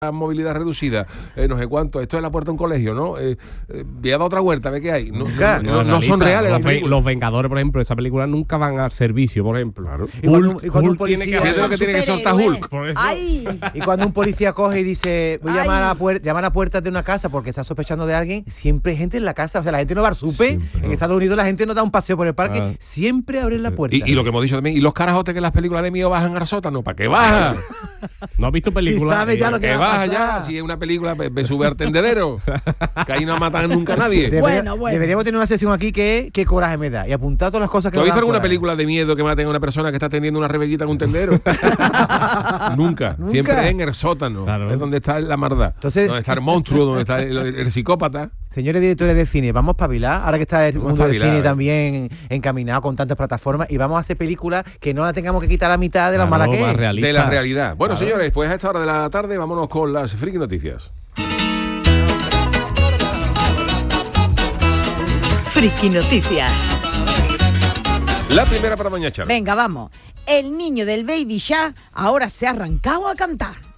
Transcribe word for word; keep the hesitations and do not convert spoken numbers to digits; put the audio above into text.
movilidad reducida, eh, no sé cuánto, esto es la puerta de un colegio, ¿no? Eh, eh, voy a dar otra vuelta, ve qué hay. No, Nunca. no, no, no son reales los, las películas. los Vengadores, por ejemplo, esa película nunca van al servicio, por ejemplo. Claro. Y cuando, y cuando un Hulk tiene que policía ¿Qué es lo que tiene que soltar Hulk? Por eso- ¡Ay! y cuando un policía coge y dice voy a Ay. llamar a, puer- llamar a puertas de una casa porque está sospechando de alguien, siempre hay gente en la casa, o sea, la gente no va al súper. Siempre. En Estados Unidos la gente no da un paseo por el parque, Ah. siempre abren la puerta. Y, y lo que hemos dicho también, y los carajotes que en las películas de mío bajan al sótano, ¿para qué baja? ¿No has visto películas? sabe ya lo que Que va a baja pasar. ya, si es una película, me, me sube al tendedero, que ahí no matan nunca a nadie. Debería- Bueno, bueno. Deberíamos tener una sesión aquí que qué coraje me da y apuntar todas las cosas que ¿Tú has nos visto dan alguna coraje. película de miedo que maten a una persona que está tendiendo una rebequita en un tendero? Nunca. Nunca. Siempre en el sótano. Claro. Es donde está la maldad. Entonces- donde está el monstruo, donde está el, el- el psicópata. Señores directores de cine, vamos a espabilar, ahora que está el Vamos a mundo del espabilar, cine eh. también encaminado con tantas plataformas, y vamos a hacer películas que no la tengamos que quitar la mitad de la Claro, mala que más es. realista. De la realidad. Bueno, Claro. señores, pues a esta hora de la tarde vámonos con las friki noticias. Friki Noticias. La primera para doña Charo. Venga, vamos. El niño del Baby Shark ahora se ha arrancado a cantar.